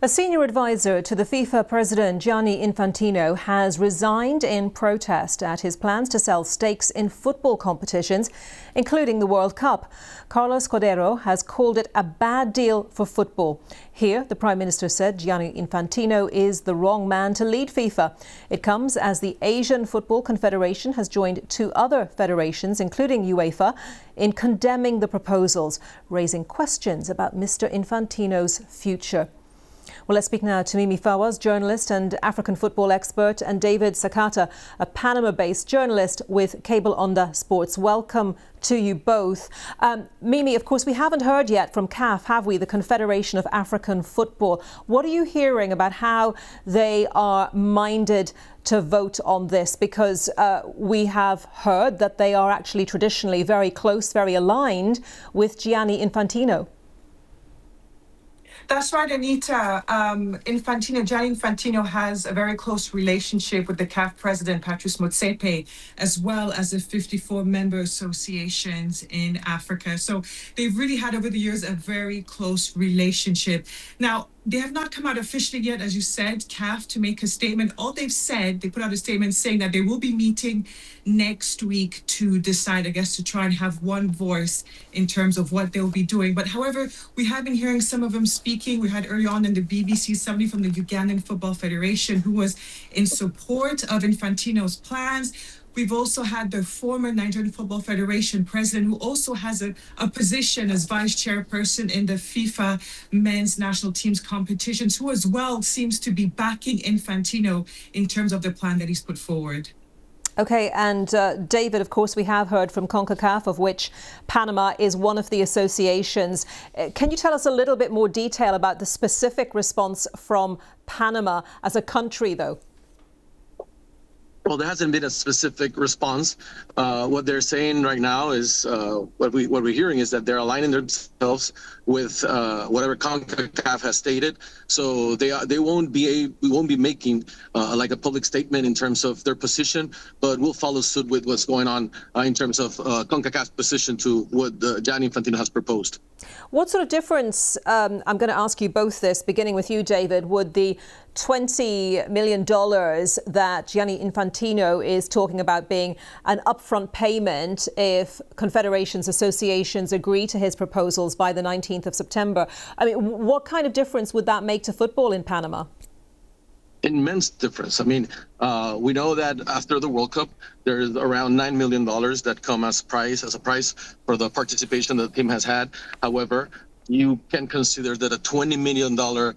A senior advisor to the FIFA president, Gianni Infantino, has resigned in protest at his plans to sell stakes in football competitions, including the World Cup. Carlos Cordeiro has called it a bad deal for football. Here, the Prime Minister said Gianni Infantino is the wrong man to lead FIFA. It comes as the Asian Football Confederation has joined two other federations, including UEFA, in condemning the proposals, raising questions about Mr. Infantino's future. Well, let's speak now to Mimi Fawaz, journalist and African football expert, and David Sakata, a Panama-based journalist with Cable Onda Sports. Welcome to you both. Mimi, of course, we haven't heard yet from CAF, have we, the Confederation of African Football. What are you hearing about how they are minded to vote on this? Because we have heard that they are actually traditionally very close, very aligned with Gianni Infantino. That's right, Anita. Gianni Infantino has a very close relationship with the CAF president, Patrice Motsepe, as well as the 54 member associations in Africa. So they've really had over the years a very close relationship. Now, they have not come out officially yet, as you said, CAF, to make a statement. All they've said, they put out a statement saying that they will be meeting next week to decide, I guess, to try and have one voice in terms of what they'll be doing. But however, we have been hearing some of them speaking. We had early on in the BBC somebody from the Ugandan Football Federation who was in support of Infantino's plans. We've also had the former Nigerian Football Federation president, who also has a position as vice chairperson in the FIFA men's national teams competitions, who as well seems to be backing Infantino in terms of the plan that he's put forward. OK, and David, of course, we have heard from CONCACAF, of which Panama is one of the associations. Can you tell us a little bit more detail about the specific response from Panama as a country, though? Well, there hasn't been a specific response. What they're saying right now is what we're hearing is that they're aligning themselves with whatever CONCACAF has stated. So we won't be making like a public statement in terms of their position, but we'll follow suit with what's going on in terms of CONCACAF's position to what Gianni Infantino has proposed. What sort of difference, I'm going to ask you both this, beginning with you, David, would the $20 million that Gianni Infantino is talking about being an upfront payment if confederations, associations agree to his proposals by the 19th of September. I mean, what kind of difference would that make to football in Panama? Immense difference. I mean, we know that after the World Cup, there's around $9 million that come as a price for the participation that the team has had. However, you can consider that a $20 million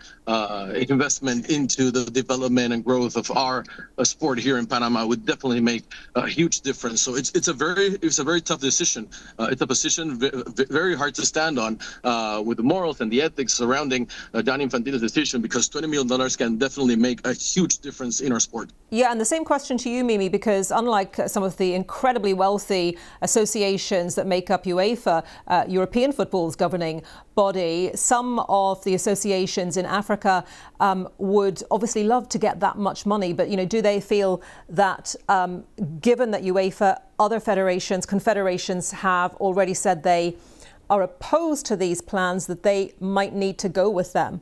investment into the development and growth of our sport here in Panama would definitely make a huge difference. So it's a very tough decision. It's a position very hard to stand on with the morals and the ethics surrounding Gianni Infantino's decision, because $20 million can definitely make a huge difference in our sport. Yeah, and the same question to you, Mimi, because unlike some of the incredibly wealthy associations that make up UEFA, European football's governing body, some of the associations in Africa would obviously love to get that much money. But, you know, do they feel that given that UEFA, other federations, confederations have already said they are opposed to these plans, that they might need to go with them?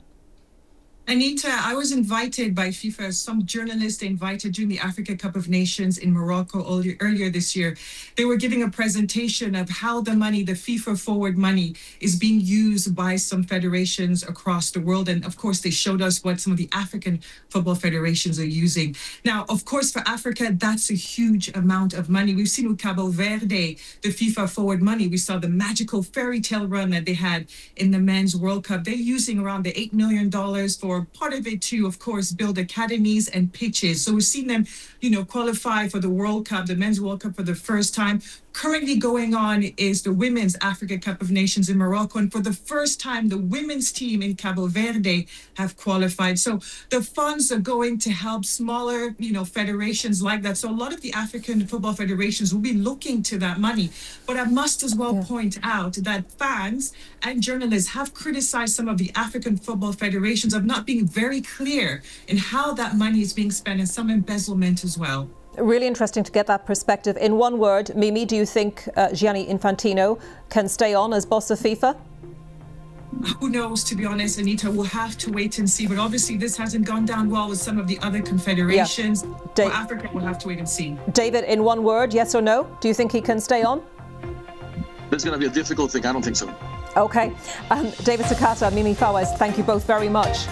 Anita, I was invited by FIFA, some journalists invited during the Africa Cup of Nations in Morocco earlier this year. They were giving a presentation of how the money, the FIFA forward money, is being used by some federations across the world. And of course, they showed us what some of the African football federations are using. Now, of course, for Africa, that's a huge amount of money. We've seen with Cabo Verde, the FIFA forward money. We saw the magical fairy tale run that they had in the Men's World Cup. They're using around the $8 million for part of it to, of course, build academies and pitches. So we've seen them, you know, qualify for the World Cup, the Men's World Cup for the first time. Currently going on is the Women's Africa Cup of Nations in Morocco. And for the first time, the women's team in Cabo Verde have qualified. So the funds are going to help smaller, you know, federations like that. So a lot of the African football federations will be looking to that money. But I must as well point out that fans and journalists have criticized some of the African football federations of not being very clear in how that money is being spent, and some embezzlement as well. Really interesting to get that perspective. In one word, Mimi, do you think Gianni Infantino can stay on as boss of FIFA? Who knows, to be honest, Anita, we'll have to wait and see. But obviously, this hasn't gone down well with some of the other confederations. For Africa, we'll have to wait and see. David, in one word, yes or no? Do you think he can stay on? This is going to be a difficult thing. I don't think so. OK. David Sakata, Mimi Fawaz, thank you both very much.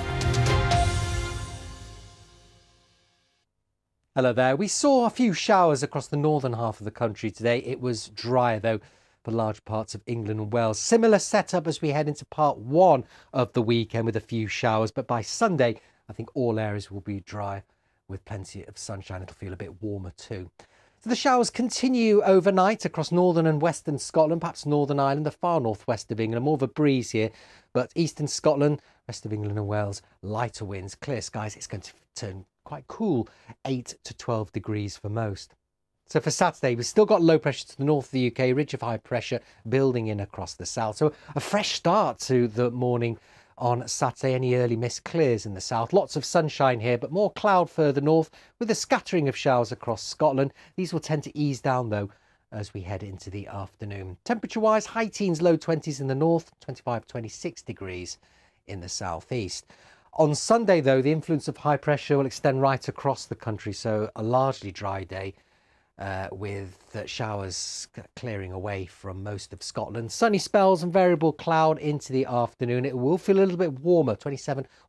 Hello there. We saw a few showers across the northern half of the country today. It was dry, though, for large parts of England and Wales. Similar setup as we head into part one of the weekend with a few showers. But by Sunday, I think all areas will be dry with plenty of sunshine. It'll feel a bit warmer too. So the showers continue overnight across northern and western Scotland, perhaps Northern Ireland, the far northwest of England. More of a breeze here, but eastern Scotland, rest of England and Wales, lighter winds, clear skies. It's going to turn quite cool, 8 to 12 degrees for most. So for Saturday, we've still got low pressure to the north of the UK, ridge of high pressure building in across the south. So a fresh start to the morning on Saturday. Any early mist clears in the south. Lots of sunshine here, but more cloud further north with a scattering of showers across Scotland. These will tend to ease down, though, as we head into the afternoon. Temperature-wise, high teens, low 20s in the north, 25, 26 degrees in the southeast. On Sunday, though, the influence of high pressure will extend right across the country, so a largely dry day with showers clearing away from most of Scotland. Sunny spells and variable cloud into the afternoon. It will feel a little bit warmer, 27